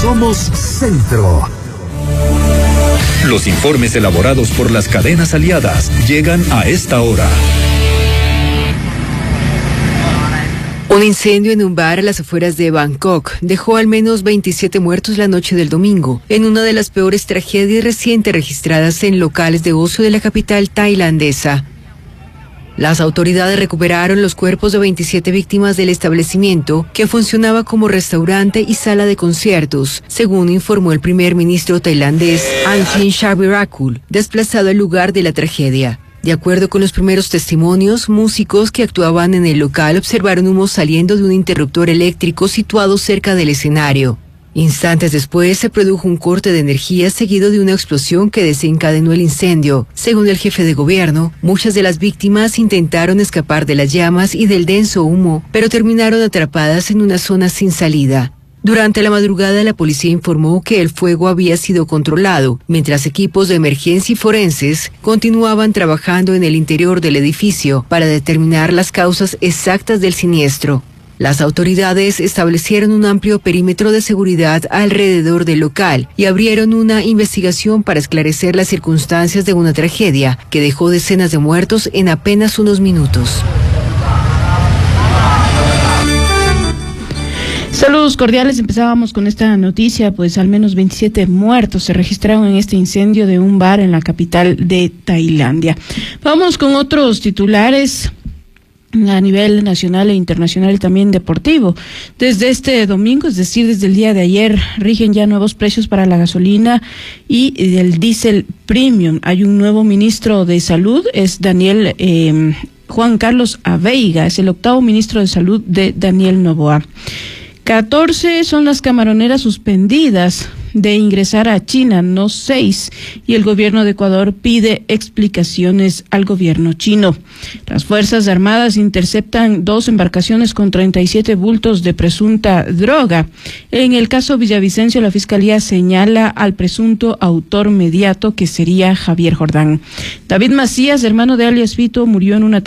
Somos Centro. Los informes elaborados por las cadenas aliadas llegan a esta hora. Un incendio en un bar a las afueras de Bangkok dejó al menos 27 muertos la noche del domingo, en una de las peores tragedias recientes registradas en locales de ocio de la capital tailandesa. Las autoridades recuperaron los cuerpos de 27 víctimas del establecimiento, que funcionaba como restaurante y sala de conciertos, según informó el primer ministro tailandés, Angin Shaviraakul, desplazado al lugar de la tragedia. De acuerdo con los primeros testimonios, músicos que actuaban en el local observaron humo saliendo de un interruptor eléctrico situado cerca del escenario. Instantes después se produjo un corte de energía seguido de una explosión que desencadenó el incendio. Según el jefe de gobierno, muchas de las víctimas intentaron escapar de las llamas y del denso humo, pero terminaron atrapadas en una zona sin salida. Durante la madrugada, la policía informó que el fuego había sido controlado, mientras equipos de emergencia y forenses continuaban trabajando en el interior del edificio para determinar las causas exactas del siniestro. Las autoridades establecieron un amplio perímetro de seguridad alrededor del local y abrieron una investigación para esclarecer las circunstancias de una tragedia que dejó decenas de muertos en apenas unos minutos. Saludos cordiales, empezábamos con esta noticia, pues al menos 27 muertos se registraron en este incendio de un bar en la capital de Tailandia. Vamos con otros titulares a nivel nacional e internacional y también deportivo. Desde este domingo, es decir, desde el día de ayer, rigen ya nuevos precios para la gasolina y el diésel premium. Hay un nuevo ministro de salud, es Juan Carlos Aveiga, es el octavo ministro de salud de Daniel Noboa. 14 son las camaroneras suspendidas de ingresar a China, no 6, y el gobierno de Ecuador pide explicaciones al gobierno chino. Las Fuerzas Armadas interceptan 2 embarcaciones con 37 bultos de presunta droga. En el caso Villavicencio, la Fiscalía señala al presunto autor mediato, que sería Javier Jordán. David Macías, hermano de alias Fito, murió en una